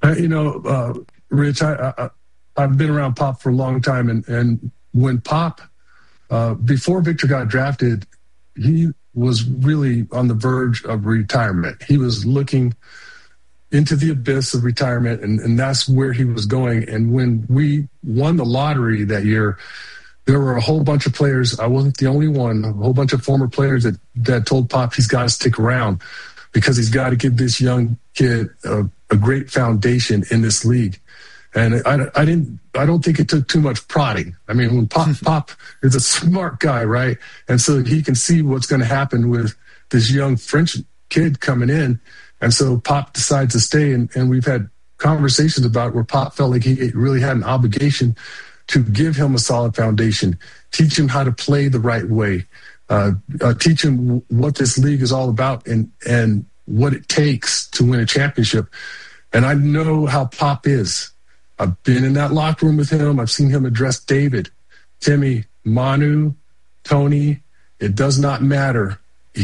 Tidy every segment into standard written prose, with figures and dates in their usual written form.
Rich, I've been around Pop for a long time, and when Pop, before Victor got drafted, he was really on the verge of retirement. He was looking into the abyss of retirement, and that's where he was going. And when we won the lottery that year, there were a whole bunch of players. I wasn't the only one. A whole bunch of former players that told Pop he's got to stick around because he's got to give this young kid a great foundation in this league. And I don't think it took too much prodding. I mean, when Pop is a smart guy, right? And so he can see what's going to happen with this young French kid coming in. And so Pop decides to stay. And we've had conversations about where Pop felt like he really had an obligation to give him a solid foundation, teach him how to play the right way, teach him what this league is all about and what it takes to win a championship. And I know how Pop is. I've been in that locker room with him. I've seen him address David, Timmy, Manu, Tony. It does not matter.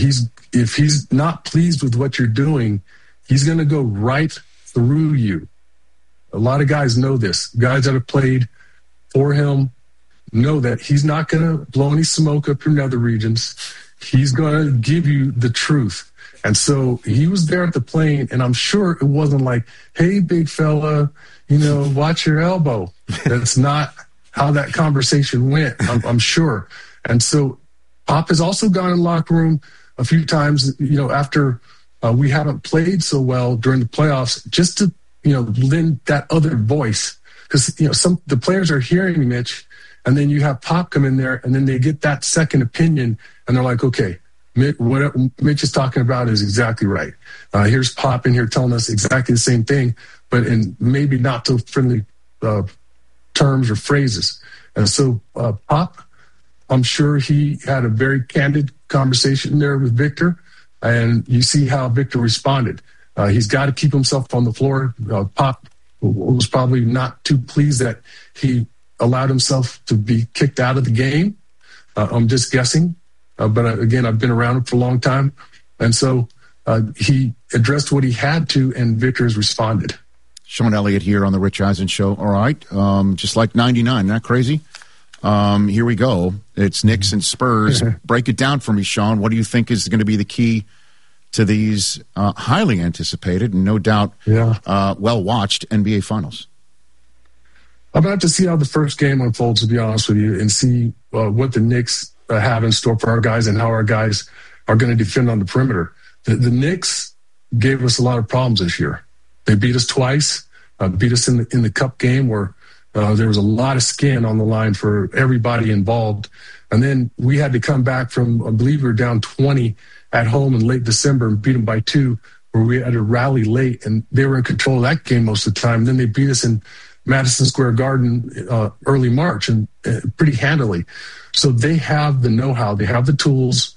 If he's not pleased with what you're doing, he's going to go right through you. A lot of guys know this. Guys that have played for him know that he's not going to blow any smoke up your nether regions. He's going to give you the truth. And so he was there at the plane, and I'm sure it wasn't like, hey, big fella, watch your elbow. That's not how that conversation went, I'm sure. And so Pop has also gone in the locker room a few times, after we haven't played so well during the playoffs, just to, lend that other voice. Because, the players are hearing Mitch, and then you have Pop come in there, and then they get that second opinion, and they're like, okay, what Mitch is talking about is exactly right. Here's Pop in here telling us exactly the same thing, but in maybe not so friendly terms or phrases. And so Pop, I'm sure he had a very candid conversation there with Victor, and you see how Victor responded. He's got to keep himself on the floor. Pop was probably not too pleased that he allowed himself to be kicked out of the game. I'm just guessing. But again, I've been around him for a long time. And so he addressed what he had to, and Victor has responded. Sean Elliott here on the Rich Eisen Show. All right. Just like 99. Isn't that crazy? Here we go. It's Knicks and Spurs. Break it down for me, Sean. What do you think is going to be the key to these highly anticipated and no doubt well-watched NBA Finals? I'm about to see how the first game unfolds, to be honest with you, and see what the Knicks have in store for our guys and how our guys are going to defend on the perimeter. The Knicks gave us a lot of problems this year. They beat us twice, beat us in the cup game where there was a lot of skin on the line for everybody involved. And then we had to come back from, I believe we were down 20 at home in late December and beat them by 2, where we had to rally late, and they were in control of that game most of the time. Then they beat us in Madison Square Garden early March and pretty handily. So they have the know-how. They have the tools.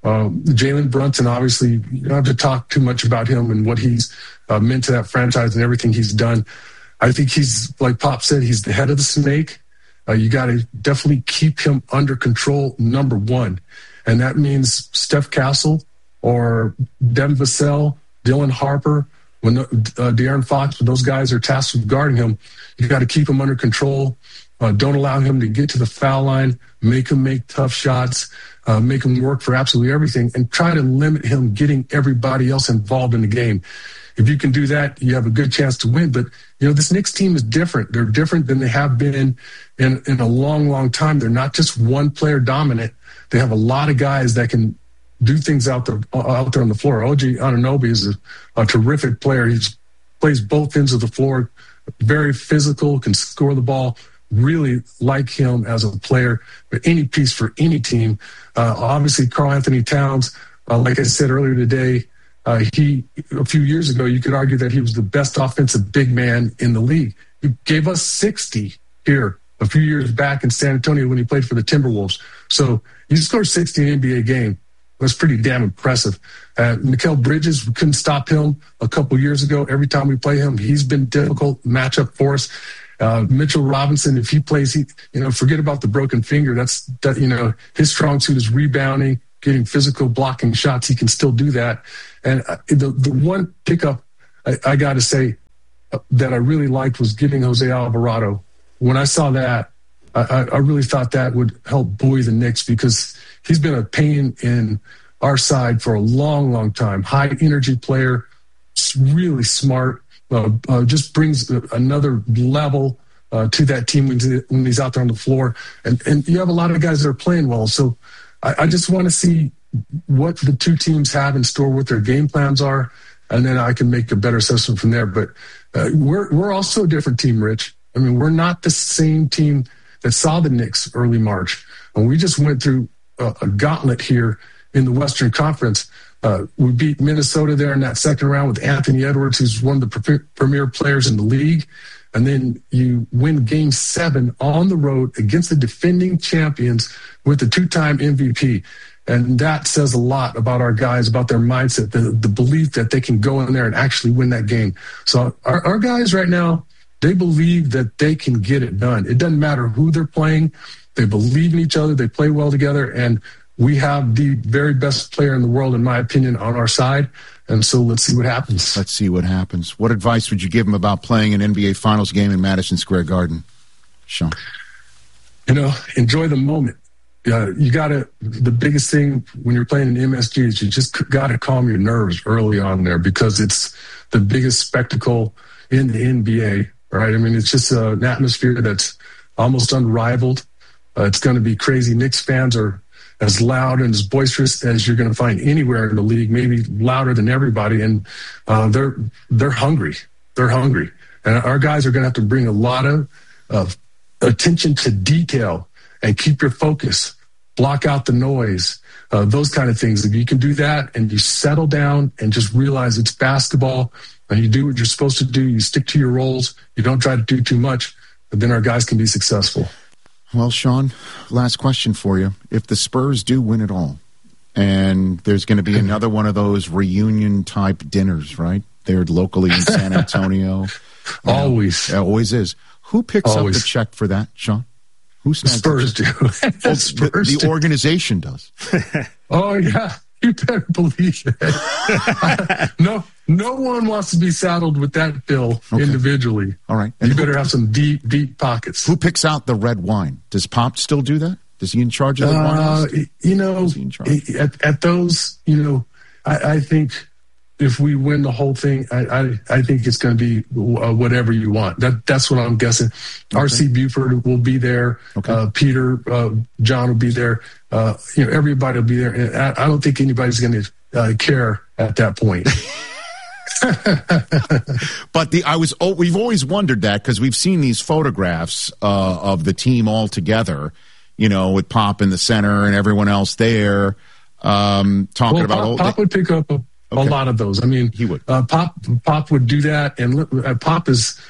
Jalen Brunson, obviously, you don't have to talk too much about him and what he's meant to that franchise and everything he's done. I think he's, like Pop said, he's the head of the snake. You got to definitely keep him under control, number one. And that means Steph Castle or Devin Vassell, Dylan Harper, when De'Aaron Fox, when those guys are tasked with guarding him, you got to keep him under control. Don't allow him to get to the foul line, make him make tough shots, make him work for absolutely everything, and try to limit him getting everybody else involved in the game. If you can do that, you have a good chance to win. But, this Knicks team is different. They're different than they have been in a long, long time. They're not just one player dominant. They have a lot of guys that can do things out there on the floor. OG Anunoby is a terrific player. He plays both ends of the floor, very physical, can score the ball. Really like him as a player, but any piece for any team. Obviously, Karl Anthony Towns, like I said earlier today, a few years ago, you could argue that he was the best offensive big man in the league. He gave us 60 here a few years back in San Antonio when he played for the Timberwolves. So you scored 60 in an NBA game. That's pretty damn impressive. Mikal Bridges, we couldn't stop him a couple years ago. Every time we play him, he's been difficult matchup for us. Mitchell Robinson, if he plays, forget about the broken finger. His strong suit is rebounding, getting physical, blocking shots. He can still do that. And the one pickup I got to say, that I really liked was getting Jose Alvarado. When I saw that, I really thought that would help buoy the Knicks because he's been a pain in our side for a long, long time. High energy player, really smart, just brings another level to that team when he's out there on the floor. And you have a lot of guys that are playing well. So I just want to see what the two teams have in store, what their game plans are, and then I can make a better assessment from there. But we're also a different team, Rich. I mean, we're not the same team that saw the Knicks early March. And we just went through a gauntlet here in the Western Conference. We beat Minnesota there in that second round with Anthony Edwards, who's one of the premier players in the league. And then you win Game 7 on the road against the defending champions with the two-time MVP. And that says a lot about our guys, about their mindset, the belief that they can go in there and actually win that game. So our guys right now, they believe that they can get it done. It doesn't matter who they're playing. They believe in each other. They play well together. And we have the very best player in the world, in my opinion, on our side. And so let's see what happens. Let's see what happens. What advice would you give him about playing an NBA Finals game in Madison Square Garden, Sean? Enjoy the moment. You got to, the biggest thing when you're playing in MSG is you just got to calm your nerves early on there because it's the biggest spectacle in the NBA, right? I mean, it's just an atmosphere that's almost unrivaled. It's going to be crazy. Knicks fans are as loud and as boisterous as you're going to find anywhere in the league, maybe louder than everybody. And they're hungry. They're hungry. And our guys are going to have to bring a lot of attention to detail and keep your focus, block out the noise, those kind of things. If you can do that and you settle down and just realize it's basketball and you do what you're supposed to do, you stick to your roles, you don't try to do too much, but then our guys can be successful. Well, Sean, last question for you. If the Spurs do win it all, and there's going to be another one of those reunion-type dinners, right? They're locally in San Antonio. Always. It always is. Who picks up the check for that, Sean? Who stands Spurs do. The organization does. Oh, yeah. You better believe it. No one wants to be saddled with that bill individually. All right. And you better have some deep, deep pockets. Who picks out the red wine? Does Pop still do that? Is he in charge of the wine? At those, I think if we win the whole thing, I think it's going to be whatever you want. That's what I'm guessing. Okay. R.C. Buford will be there. Okay. Peter, John will be there. Everybody will be there. And I don't think anybody's going to care at that point. But we've always wondered that because we've seen these photographs of the team all together, with Pop in the center and everyone else there talking about. Pop would pick up a lot of those. I mean, he would. Pop would do that, and Pop is,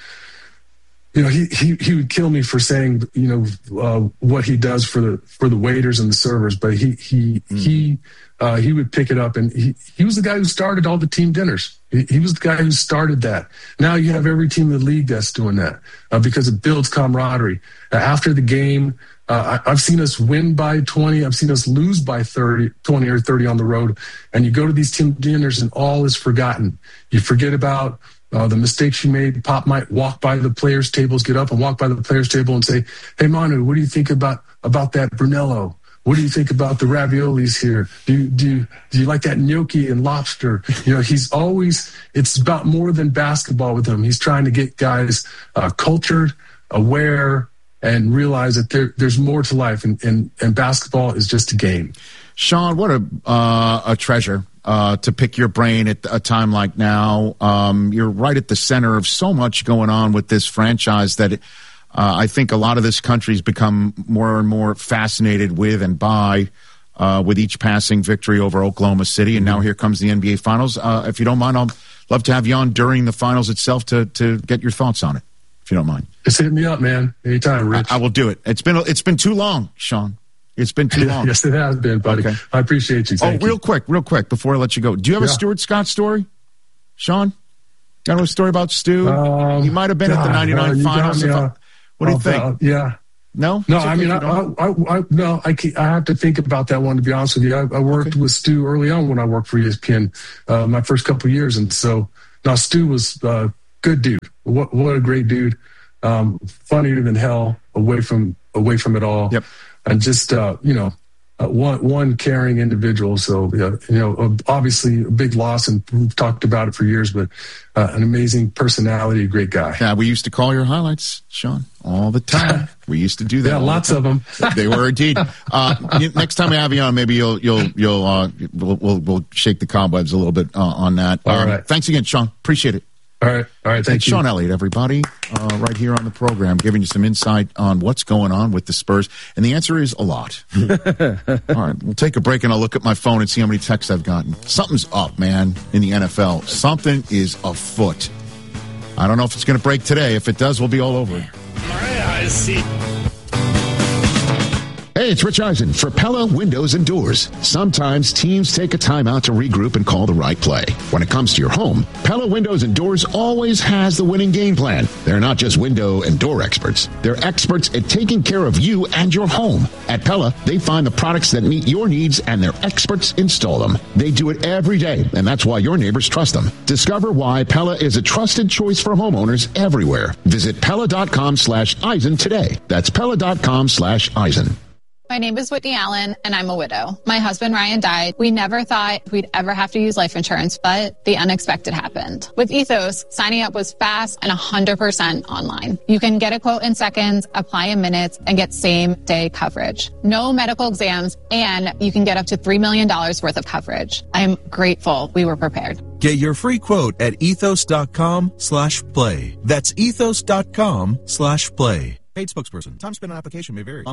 he would kill me for saying, what he does for the waiters and the servers, but he would pick it up, and he was the guy who started all the team dinners. He was the guy who started that. Now you have every team in the league that's doing that because it builds camaraderie. After the game, I've seen us win by 20. I've seen us lose by 20 or 30 on the road. And you go to these team dinners and all is forgotten. You forget about the mistakes you made. Pop might walk by the players' tables, get up and walk by the players' table and say, "Hey, Manu, what do you think about that Brunello? What do you think about the raviolis here? Do you like that gnocchi and lobster?" It's about more than basketball with him. He's trying to get guys cultured, aware, and realize that there's more to life, and basketball is just a game. Sean, what a treasure to pick your brain at a time like now. You're right at the center of so much going on with this franchise that I think a lot of this country's become more and more fascinated with and by with each passing victory over Oklahoma City. And now here comes the NBA Finals. If you don't mind, I'll love to have you on during the finals itself to get your thoughts on it, if you don't mind. Just hit me up, man. Anytime, Rich. I will do it. It's been too long, Sean. It's been too long. Yes, it has been, buddy. Okay. I appreciate you. Thank you. Real quick, before I let you go. Do you have a Stuart Scott story, Sean? Got a story about Stu? He might have been at the 99 finals. What do you think? Yeah. No? No, I mean, I have to think about that one, to be honest with you. I worked with Stu early on when I worked for ESPN, my first couple of years. And so now Stu was good dude. What a great dude. Funnier than hell, away from it all. Yep. And just, one caring individual. So, obviously a big loss, and we've talked about it for years, but an amazing personality, great guy. Yeah, we used to call your highlights, Sean, all the time. We used to do that. Yeah, lots of them. They were indeed. Next time we have you on, maybe we'll shake the cobwebs a little bit on that. All right. Thanks again, Sean. Appreciate it. All right. Thank you. Sean Elliott, everybody, right here on the program, giving you some insight on what's going on with the Spurs. And the answer is a lot. All right, we'll take a break and I'll look at my phone and see how many texts I've gotten. Something's up, man, in the NFL. Something is afoot. I don't know if it's going to break today. If it does, we'll be all over it. All right, I see. Hey, it's Rich Eisen for Pella Windows and Doors. Sometimes teams take a time out to regroup and call the right play. When it comes to your home, Pella Windows and Doors always has the winning game plan. They're not just window and door experts. They're experts at taking care of you and your home. At Pella, they find the products that meet your needs and their experts install them. They do it every day, and that's why your neighbors trust them. Discover why Pella is a trusted choice for homeowners everywhere. Visit Pella.com/Eisen today. That's Pella.com/Eisen. My name is Whitney Allen, and I'm a widow. My husband, Ryan, died. We never thought we'd ever have to use life insurance, but the unexpected happened. With Ethos, signing up was fast and 100% online. You can get a quote in seconds, apply in minutes, and get same-day coverage. No medical exams, and you can get up to $3 million worth of coverage. I'm grateful we were prepared. Get your free quote at ethos.com/play. That's ethos.com/play. Paid spokesperson. Time spent on application may vary.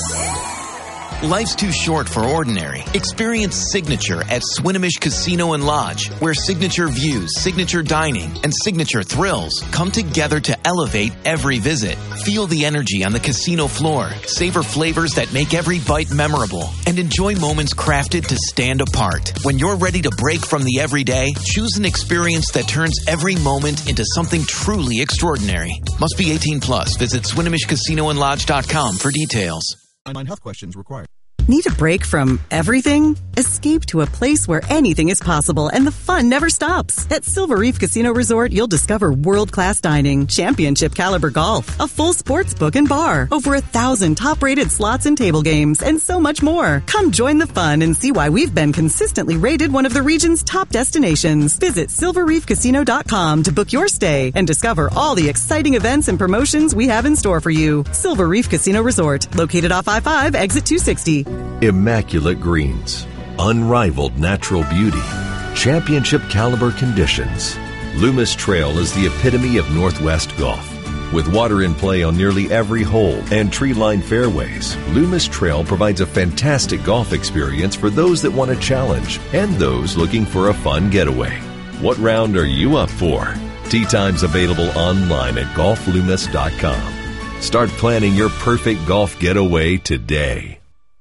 Life's too short for ordinary. Experience Signature at Swinomish Casino and Lodge, where signature views, signature dining, and signature thrills come together to elevate every visit. Feel the energy on the casino floor, savor flavors that make every bite memorable, and enjoy moments crafted to stand apart. When you're ready to break from the everyday, choose an experience that turns every moment into something truly extraordinary. Must be 18 plus. Visit SwinomishCasinoandLodge.com for details. Online health questions required. Need a break from everything? Escape to a place where anything is possible and the fun never stops. At Silver Reef Casino Resort, you'll discover world-class dining, championship caliber golf, a full sports book and bar, over 1,000 top-rated slots and table games, and so much more. Come join the fun and see why we've been consistently rated one of the region's top destinations. Visit SilverReefCasino.com to book your stay and discover all the exciting events and promotions we have in store for you. Silver Reef Casino Resort, located off I-5, exit 260. Immaculate greens, unrivaled natural beauty, championship caliber conditions. Loomis Trail is the epitome of Northwest golf. With water in play on nearly every hole and tree-lined fairways, Loomis Trail provides a fantastic golf experience for those that want a challenge and those looking for a fun getaway. What round are you up for? Tee times available online at golfloomis.com. Start planning your perfect golf getaway today.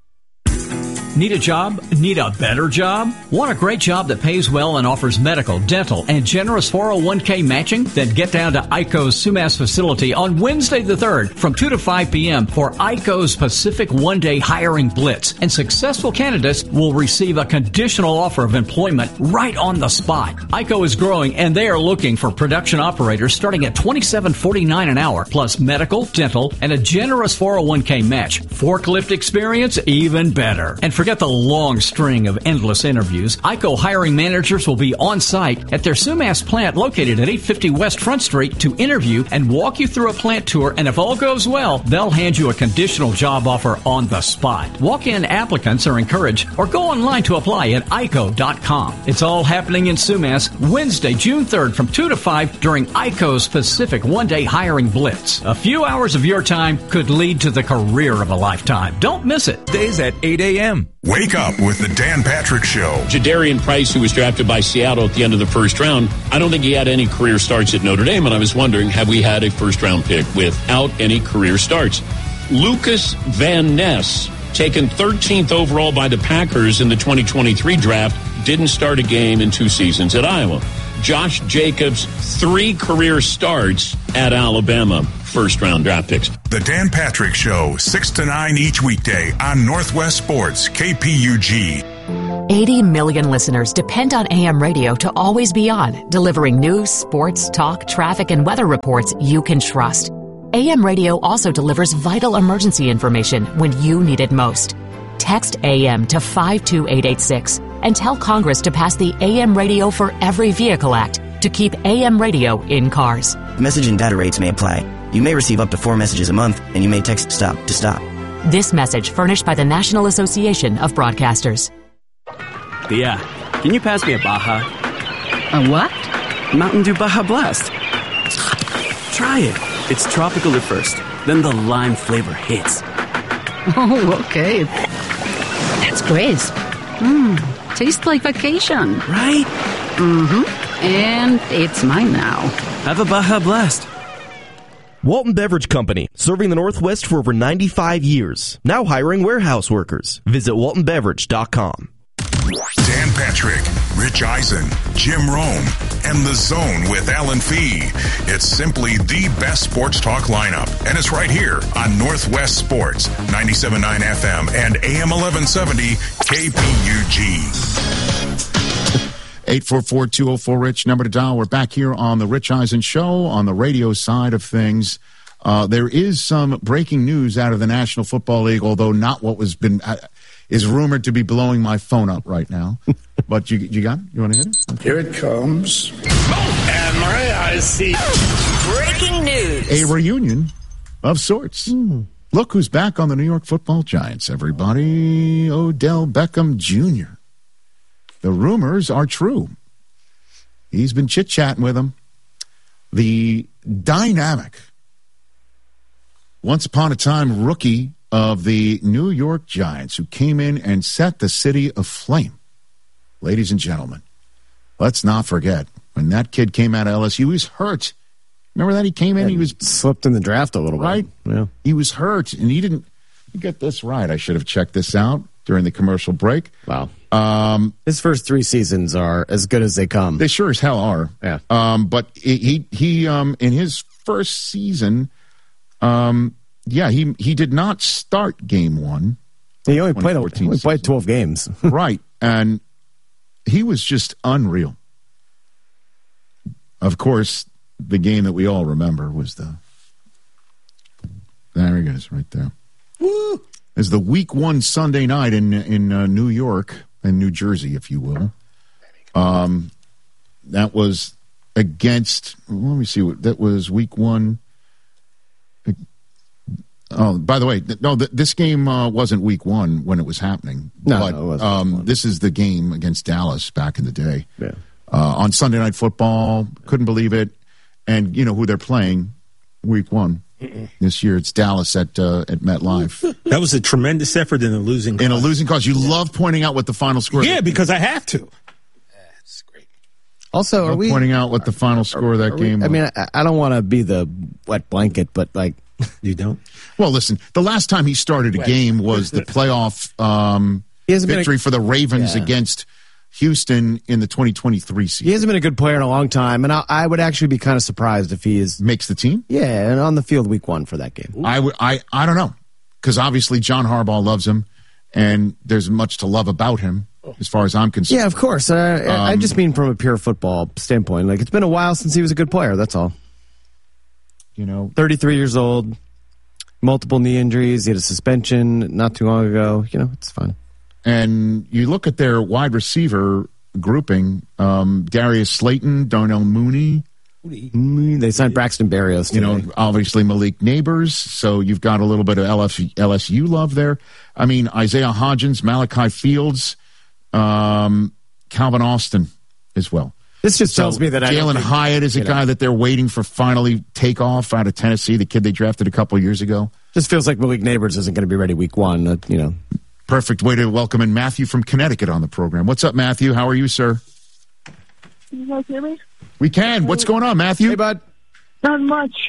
Need a job? Need a better job? Want a great job that pays well and offers medical, dental, and generous 401k matching? Then get down to ICO's Sumas facility on Wednesday the 3rd from 2 to 5 p.m. for ICO's Pacific One-Day Hiring Blitz. And successful candidates will receive a conditional offer of employment right on the spot. ICO is growing and they are looking for production operators starting at $27.49 an hour, plus medical, dental, and a generous 401k match. Forklift experience? Even better. And forget the long string of endless interviews. ICO hiring managers will be on site at their Sumas plant located at 850 West Front Street to interview and walk you through a plant tour, and if all goes well, they'll hand you a conditional job offer on the spot. Walk-in applicants are encouraged or go online to apply at ICO.com. It's all happening in Sumas Wednesday, June 3rd from 2 to 5 during ICO's Pacific One-Day Hiring Blitz. A few hours of your time could lead to the career of a lifetime. Don't miss it. Days at 8 a.m. Wake up with the Dan Patrick Show. Jadarian Price, who was drafted by Seattle at the end of the first round, I don't think he had any career starts at Notre Dame, and I was wondering, have we had a first-round pick without any career starts? Lucas Van Ness, taken 13th overall by the Packers in the 2023 draft, didn't start a game in 2 seasons at Iowa. Josh Jacobs, 3 career starts at Alabama. First-round draft picks. The Dan Patrick Show, 6 to 9 each weekday on Northwest Sports, KPUG. 80 million listeners depend on AM radio to always be on, delivering news, sports, talk, traffic, and weather reports you can trust. AM radio also delivers vital emergency information when you need it most. Text AM to 52886 and tell Congress to pass the AM Radio for Every Vehicle Act to keep AM radio in cars. Message and data rates may apply. You may receive up to 4 messages a month, and you may text STOP to stop. This message furnished by the National Association of Broadcasters. Yeah, can you pass me a Baja? A what? Mountain Dew Baja Blast. Try it. It's tropical at first, then the lime flavor hits. Oh, okay. That's crisp. Tastes like vacation. Right? Mm-hmm. And it's mine now. Have a Baja Blast. Walton Beverage Company, serving the Northwest for over 95 years. Now hiring warehouse workers. Visit waltonbeverage.com. Dan Patrick, Rich Eisen, Jim Rome, and The Zone with Alan Fee. It's simply the best sports talk lineup, and it's right here on Northwest Sports, 97.9 FM and AM 1170 KPUG. 844-204-RICH, number to dial. We're back here on the Rich Eisen Show on the radio side of things. There is some breaking news out of the National Football League, although not what was been is rumored to be blowing my phone up right now. But you got it? You want to hit it? Okay. Here it comes. And my eyes see. Breaking news. A reunion of sorts. Look who's back on the New York Football Giants, everybody. Odell Beckham Jr. The rumors are true. He's been chit-chatting with him. The dynamic, once upon a time rookie of the New York Giants, who came in and set the city aflame. Ladies and gentlemen, let's not forget, when that kid came out of LSU, he was hurt. Remember that? He came in, he was slipped in the draft a little bit. Right? Yeah. He was hurt, and he didn't get this right. I should have checked this out during the commercial break. Wow. His first 3 seasons are as good as they come. They sure as hell are. Yeah. But he in his first season, he did not start game 1. He only played 12 games. Right. And he was just unreal. Of course, the game that we all remember was there he goes right there. Woo! Is the Week 1 Sunday night in New York and New Jersey, if you will. That was against. Let me see what that was. Week 1. Oh, by the way, no, this game wasn't Week 1 when it was happening. No, but, it wasn't. This is the game against Dallas back in the day. Yeah. On Sunday Night Football, couldn't believe it, and you know who they're playing. Week 1. This year, it's Dallas at MetLife. That was a tremendous effort in a losing cause. In a losing cause. You love pointing out what the final score is. Yeah, because I have to. That's great. Also, are we pointing out what the final score of that game was? I mean, I don't want to be the wet blanket, but like... You don't? Well, listen, the last time he started a game was the playoff victory for the Ravens against Houston in the 2023 season. He hasn't been a good player in a long time, and I would actually be kind of surprised if he makes the team. Yeah, and on the field Week 1 for that game. I don't know, because obviously John Harbaugh loves him, and there's much to love about him as far as I'm concerned. Yeah, of course. I just mean from a pure football standpoint. Like, it's been a while since he was a good player. That's all. You know, 33 years old, multiple knee injuries. He had a suspension not too long ago. You know, it's fine. And you look at their wide receiver grouping, Darius Slayton, Darnell Mooney. They signed Braxton Berrios today. You know, obviously Malik Neighbors. So you've got a little bit of LSU love there. I mean, Isaiah Hodgins, Malachi Fields, Calvin Austin as well. This just tells me that Jalen Hyatt is a guy that they're waiting for finally take off out of Tennessee, the kid they drafted a couple of years ago. Just feels like Malik Neighbors isn't going to be ready Week 1. You know, perfect way to welcome in Matthew from Connecticut on the program. What's up, Matthew? How are you, sir? Can you guys hear me? We can. What's going on, Matthew? Hey, bud. Not much.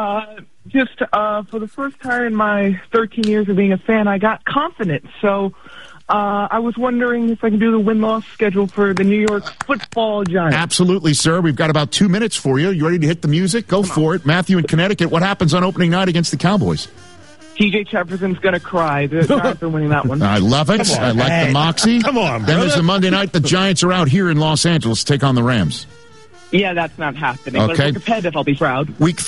Just for the first time in my 13 years of being a fan, I got confident. So I was wondering if I can do the win-loss schedule for the New York Football Giants. Absolutely, sir. We've got about 2 minutes for you. You ready to hit the music? Go for it. Matthew in Connecticut, what happens on opening night against the Cowboys? TJ Jefferson's going to cry. The Giants are winning that one. I love it. I like the moxie. Come on, Then there's brother. the Monday night. The Giants are out here in Los Angeles to take on the Rams. Yeah, that's not happening. But if Okay. we're competitive, I'll be proud. Week